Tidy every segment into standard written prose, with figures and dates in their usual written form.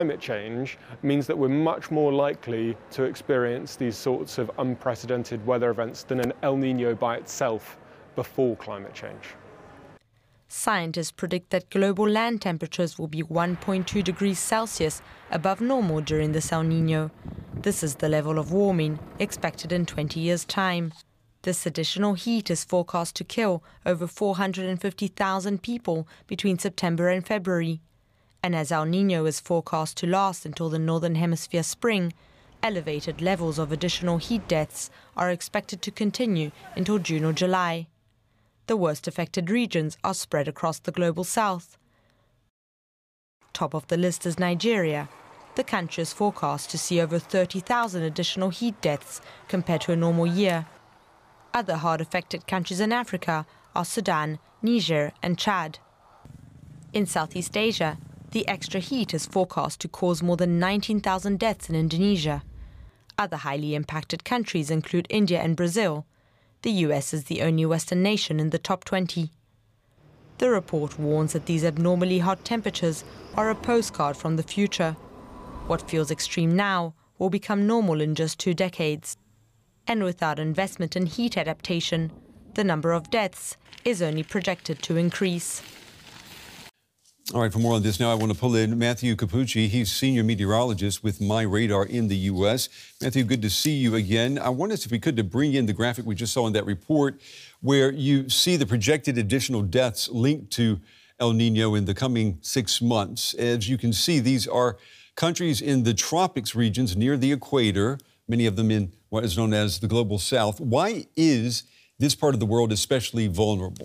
Climate change means that we're much more likely to experience these sorts of unprecedented weather events than an El Niño by itself before climate change. Scientists predict that global land temperatures will be 1.2 degrees Celsius above normal during this El Niño. This is the level of warming expected in 20 years' time. This additional heat is forecast to kill over 450,000 people between September and February. And as El Niño is forecast to last until the Northern Hemisphere spring, elevated levels of additional heat deaths are expected to continue until June or July. The worst affected regions are spread across the global south. Top of the list is Nigeria. The country is forecast to see over 30,000 additional heat deaths compared to a normal year. Other hard-affected countries in Africa are Sudan, Niger and Chad. In Southeast Asia, the extra heat is forecast to cause more than 19,000 deaths in Indonesia. Other highly impacted countries include India and Brazil. The US is the only Western nation in the top 20. The report warns that these abnormally hot temperatures are a postcard from the future. What feels extreme now will become normal in just 2 decades. And without investment in heat adaptation, the number of deaths is only projected to increase. All right, for more on this now, I want to pull in Matthew Capucci. He's senior meteorologist with MyRadar in the U.S. Matthew, good to see you again. I wanted, if we could, to bring in the graphic we just saw in that report where you see the projected additional deaths linked to El Niño in the coming 6 months. As you can see, these are countries in the tropics regions near the equator, many of them in what is known as the global south. Why is this part of the world especially vulnerable?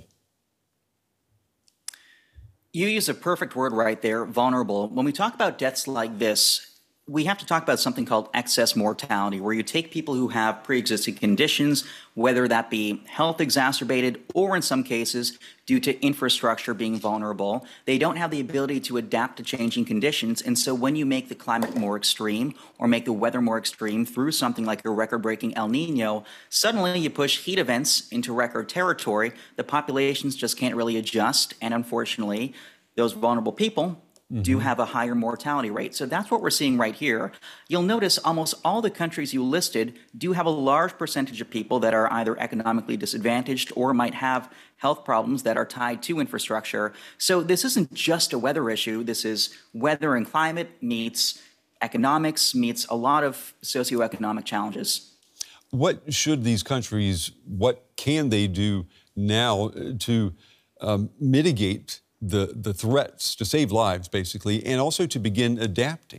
You use a perfect word right there, vulnerable. When we talk about deaths like this, we have to talk about something called excess mortality, where you take people who have pre-existing conditions, whether that be health exacerbated or in some cases due to infrastructure being vulnerable. They don't have the ability to adapt to changing conditions. And so when you make the climate more extreme or make the weather more extreme through something like a record-breaking El Niño, suddenly you push heat events into record territory. The populations just can't really adjust. And unfortunately, those vulnerable people do have a higher mortality rate. So that's what we're seeing right here. You'll notice almost all the countries you listed do have a large percentage of people that are either economically disadvantaged or might have health problems that are tied to infrastructure. So this isn't just a weather issue. This is weather and climate meets economics, meets a lot of socioeconomic challenges. What should these countries, what can they do now to mitigate the threats, to save lives, basically, and also to begin adapting?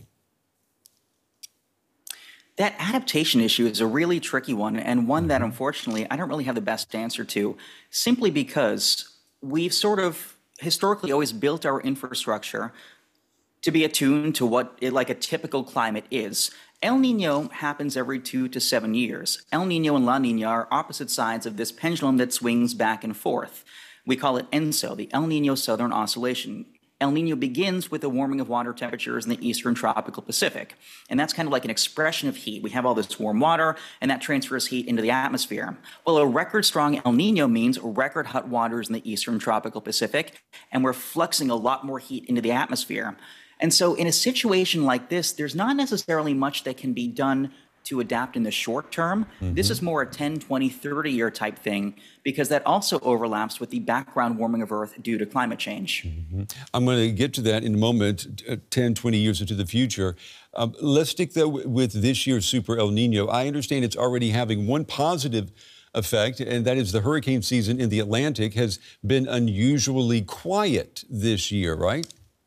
That adaptation issue is a really tricky one, and one that, unfortunately, I don't really have the best answer to, simply because we've sort of historically always built our infrastructure to be attuned to what like a typical climate is. El Niño happens every 2 to 7 years. El Niño and La Niña are opposite sides of this pendulum that swings back and forth. We call it ENSO, the El Niño Southern Oscillation. El Niño begins with the warming of water temperatures in the eastern tropical Pacific. And that's kind of like an expression of heat. We have all this warm water, and that transfers heat into the atmosphere. Well, a record-strong El Niño means record hot waters in the eastern tropical Pacific, and we're fluxing a lot more heat into the atmosphere. And so in a situation like this, there's not necessarily much that can be done to adapt in the short term. This is more a 10, 20, 30-year type thing, because that also overlaps with the background warming of Earth due to climate change. I'm going to get to that in a moment, 10, 20 years into the future. Let's stick, though, with this year's Super El Niño. I understand it's already having one positive effect, and that is the hurricane season in the Atlantic has been unusually quiet this year, right?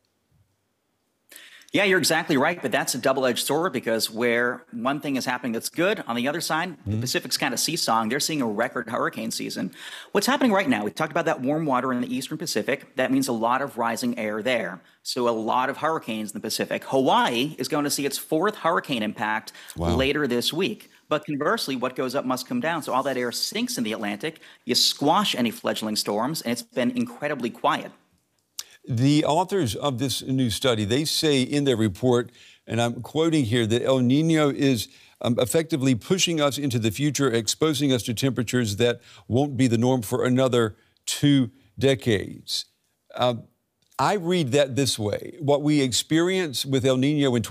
Yeah, you're exactly right, but that's a double-edged sword, because where one thing is happening that's good, on the other side, the Pacific's kind of seesawing. They're seeing a record hurricane season. What's happening right now, we talked about that warm water in the eastern Pacific. That means a lot of rising air there. So a lot of hurricanes in the Pacific. Hawaii is going to see its 4th hurricane impact later this week. But conversely, what goes up must come down. So all that air sinks in the Atlantic. You squash any fledgling storms, and it's been incredibly quiet. The authors of this new study, they say in their report, and I'm quoting here, that El Niño is effectively pushing us into the future, exposing us to temperatures that won't be the norm for another 2 decades. I read that this way. What we experience with El Nino in